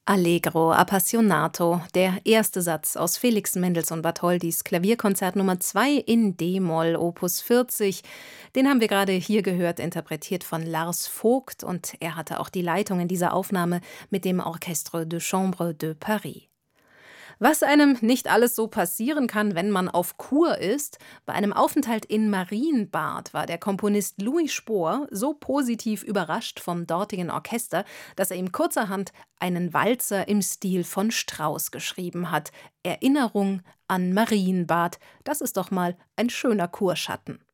Allegro appassionato, der erste Satz aus Felix Mendelssohn Bartholdys Klavierkonzert Nummer 2 in D-Moll, Opus 40. Den haben wir gerade hier gehört, interpretiert von Lars Vogt, und er hatte auch die Leitung in dieser Aufnahme mit dem Orchestre de Chambre de Paris. Was einem nicht alles so passieren kann, wenn man auf Kur ist: Bei einem Aufenthalt in Marienbad war der Komponist Louis Spohr so positiv überrascht vom dortigen Orchester, dass er ihm kurzerhand einen Walzer im Stil von Strauss geschrieben hat. Erinnerung an Marienbad, das ist doch mal ein schöner Kurschatten.